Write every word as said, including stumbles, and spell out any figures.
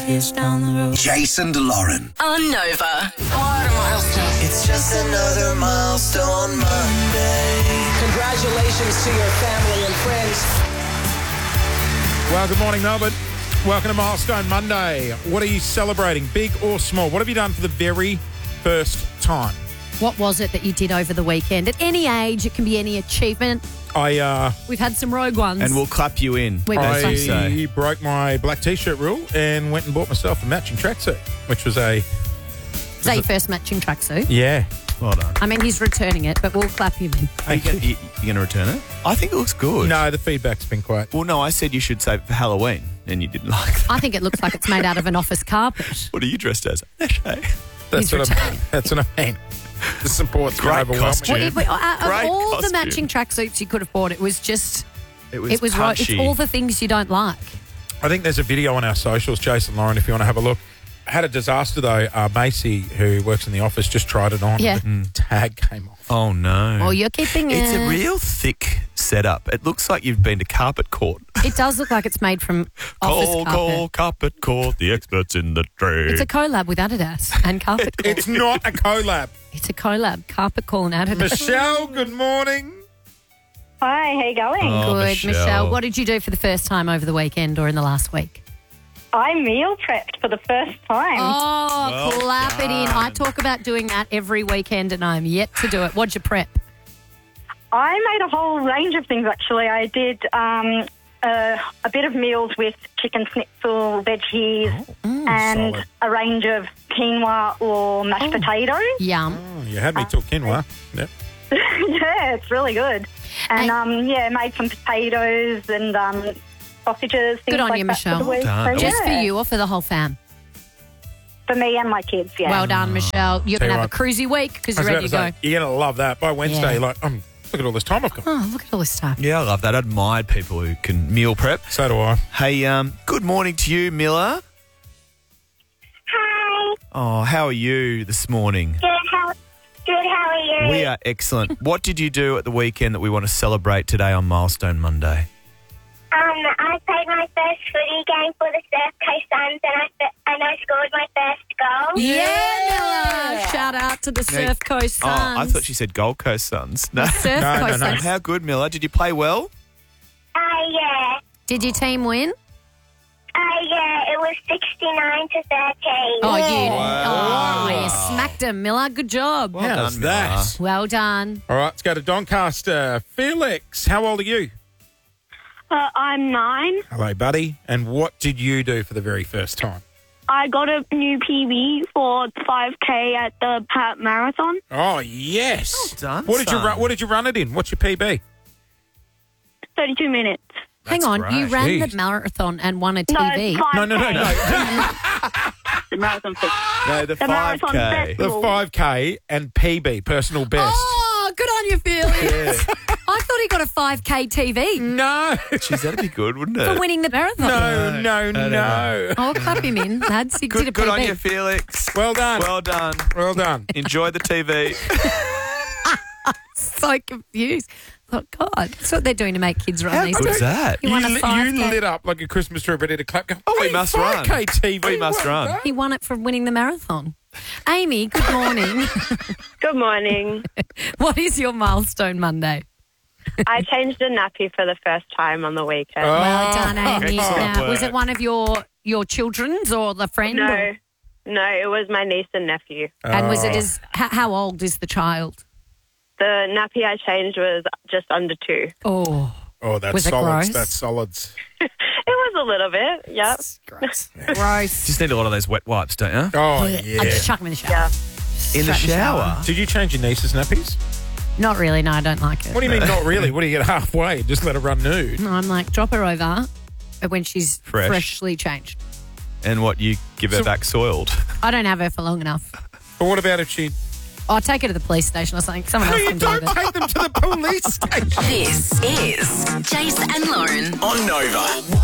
five years down the road. Jason DeLauren. On Nova. What a milestone. It's just another milestone Monday. Congratulations to your family and friends. Well, good morning, Melbourne. Welcome to Milestone Monday. What are you celebrating, big or small? What have you done for the very first time? What was it that you did over the weekend? At any age, it can be any achievement. I uh, We've had some rogue ones. And we'll clap you in. We will. as you I say. broke my black T-shirt rule and went and bought myself a matching tracksuit, which was a Is that your first matching tracksuit? yeah. Well done. I mean, he's returning it, but we'll clap him in. Are you, you, you going to return it? I think it looks good. No, the feedback's been quite. Well, no, I said you should save it for Halloween, and you didn't like that. I think it looks like it's made out of an office carpet. What are you dressed as? Neche. That's He's what I returning. mean. That's what I mean. The support's been Great overwhelming. costume. Well, if we, uh, of Great all the costume. matching tracksuits you could have bought, it was just, It was, it was right. It's punchy. all the things you don't like. I think there's a video on our socials, Jason Lauren, if you want to have a look. Had a disaster though. Uh, Macy, who works in the office, just tried it on. Yeah. The tag came off. Oh, no. Well, you're keeping it. It's a real thick setup. It looks like you've been to carpet court. It does look like it's made from office Call, carpet. call, carpet court, the experts in the trade. It's a collab with Adidas and Carpet Call. It's not a collab. It's a collab. Carpet Call and Adidas. Michelle, good morning. Hi, how you going? Oh, Good, Michelle. Michelle. What did you do for the first time over the weekend or in the last week? I meal prepped for the first time. Oh, Well clap it in. done. I talk about doing that every weekend and I'm yet to do it. What'd you prep? I made a whole range of things, actually. I did um, a, a bit of meals with chicken schnitzel, veggies, and solid. a range of quinoa or mashed potatoes. Yum. Oh, you had me till quinoa. Yep. Yeah, it's really good. And, And- um, yeah, made some potatoes and um, sausages, things Good on like you, that for Michelle. the week. Well done. So, Just yeah, for you or for the whole fam? For me and my kids, yeah. Well done, Michelle. You're Tell going you to have a what. crazy week because I you're was ready about to to go. say, you're going to love that. By Wednesday, Yeah. you're like, um, look at all this time I've got. Oh, look at all this stuff. Yeah, I love that. I admired people who can meal prep. So do I. Hey, um, good morning to you, Miller. Hi. Oh, how are you this morning? Good. How good? How are you? We are excellent. What did you do at the weekend that we want to celebrate today on Milestone Monday? Um, I played my first footy game for the Surf Coast Suns, and I fe- and I scored my first goal. Yeah, Miller. Shout out to the Surf Coast Oh, Suns. I thought she said Gold Coast Suns. No. Surf No, no, Coast no. Suns. How good, Miller? Did you play well? Uh, yeah. Did your team win? Uh, yeah. It was sixty-nine to thirteen. Oh, you, Wow. oh, you smacked him, Miller. Good job. Well How's done, that? Well done. All right, let's go to Doncaster. Felix, how old are you? Uh, I'm nine. Hello, buddy. And what did you do for the very first time? I got a new P B for five K at the Pat Marathon. Oh, yes. Well done, What did you son. run? What did you run it in? What's your P B? thirty-two minutes. Hang on. You great. ran Jeez. the marathon and won a T No, V. it's five K. No, no, no, no. The marathon festival. No, the, The five marathon K. festival. The five K and P B, personal best. Oh, good on you, Felix. I thought he got a five K T V No. Jeez, that'd be good, wouldn't it? for winning the marathon. No, no, don't no. Oh, clap him in, lads. He did a Good, good P on B. you, Felix. Well done. Well done. Well done. Enjoy the T V. So confused. Oh, God. That's what they're doing to make kids run How these good days. What's that? He won a you, li- five you K. lit up like a Christmas tree ready to clap. Go, Oh, we "Hey, must five K run. T V. We must well run." done." He won it from winning the marathon. Amy, good morning. Good morning. What is your milestone Monday? I changed a nappy for the first time on the weekend. Oh, Well done, Amy. excellent Now, was work. it one of your your children's or the friend? No, or- no, it was my niece and nephew. and was it Oh. as how, how old is the child? The nappy I changed was just under two. Oh, Oh, that's Was it solids. gross? That's solids. It was a little bit, yep. gross. Just need a lot of those wet wipes, don't you? Oh, I yeah. just chuck him in the shower. Yeah. In the Straight shower. Did you change your niece's nappies? Not really. No, I don't like it. What do you mean, not really? What do you get halfway? Just let her run nude? No, I'm like drop her over when she's Fresh. freshly changed. And what, you give her So- back soiled? I don't have her for long enough. But what about if she... I'll take her to the police station or something. Someone No, else you can do don't it. take them to the police station. This is Jason and Lauren. On Nova.